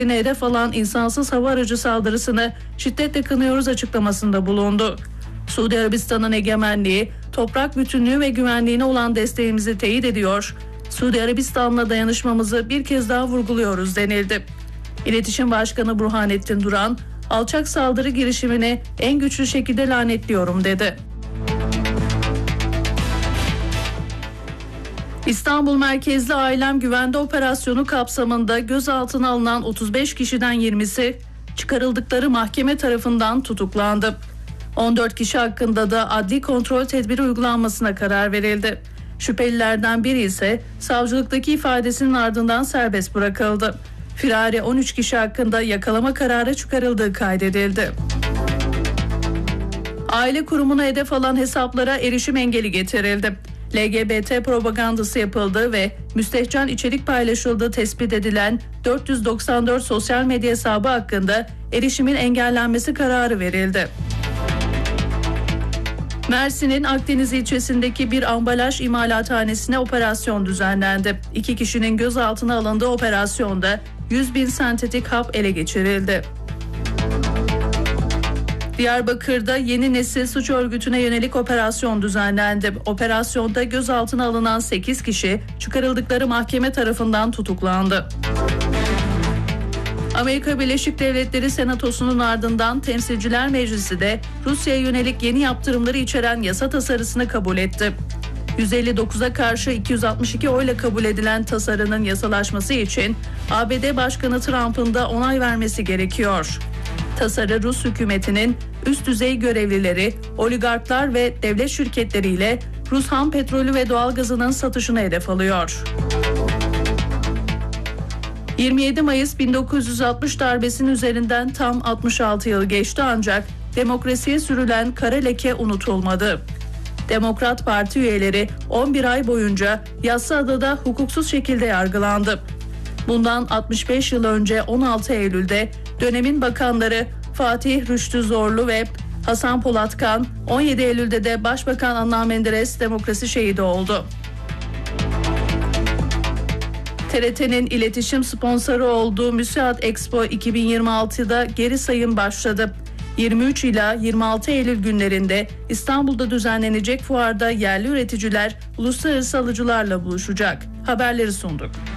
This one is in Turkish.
hedef alan insansız hava aracı saldırısını şiddetle kınıyoruz açıklamasında bulundu. Suudi Arabistan'ın egemenliği, toprak bütünlüğü ve güvenliğine olan desteğimizi teyit ediyor. Suudi Arabistan'la dayanışmamızı bir kez daha vurguluyoruz denildi. İletişim Başkanı Burhanettin Duran, alçak saldırı girişimini en güçlü şekilde lanetliyorum dedi. İstanbul merkezli Ailem Güvende Operasyonu kapsamında gözaltına alınan 35 kişiden 20'si çıkarıldıkları mahkeme tarafından tutuklandı. 14 kişi hakkında da adli kontrol tedbiri uygulanmasına karar verildi. Şüphelilerden biri ise savcılıktaki ifadesinin ardından serbest bırakıldı. Firari 13 kişi hakkında yakalama kararı çıkarıldığı kaydedildi. Aile kurumuna hedef alan hesaplara erişim engeli getirildi. LGBT propagandası yapıldığı ve müstehcen içerik paylaşıldığı tespit edilen 494 sosyal medya hesabı hakkında erişimin engellenmesi kararı verildi. Mersin'in Akdeniz ilçesindeki bir ambalaj imalathanesine operasyon düzenlendi. 2 kişinin gözaltına alındığı operasyonda 100.000 sentetik hap ele geçirildi. Diyarbakır'da yeni nesil suç örgütüne yönelik operasyon düzenlendi. Operasyonda gözaltına alınan 8 kişi çıkarıldıkları mahkeme tarafından tutuklandı. Amerika Birleşik Devletleri Senatosu'nun ardından Temsilciler Meclisi de Rusya'ya yönelik yeni yaptırımları içeren yasa tasarısını kabul etti. 159'a karşı 262 oyla kabul edilen tasarının yasalaşması için ABD Başkanı Trump'ın da onay vermesi gerekiyor. Tasarı Rus hükümetinin üst düzey görevlileri, oligarklar ve devlet şirketleriyle Rus ham petrolü ve doğalgazının satışını hedef alıyor. 27 Mayıs 1960 darbesinin üzerinden tam 66 yıl geçti ancak demokrasiye sürülen kara leke unutulmadı. Demokrat Parti üyeleri 11 ay boyunca Yassıada'da hukuksuz şekilde yargılandı. Bundan 65 yıl önce 16 Eylül'de dönemin bakanları Fatih Rüştü Zorlu ve Hasan Polatkan, 17 Eylül'de de Başbakan Adnan Menderes demokrasi şehidi oldu. TRT'nin iletişim sponsoru olduğu Müsiat Expo 2026'da geri sayım başladı. 23 ila 26 Eylül günlerinde İstanbul'da düzenlenecek fuarda yerli üreticiler uluslararası alıcılarla buluşacak. Haberleri sunduk.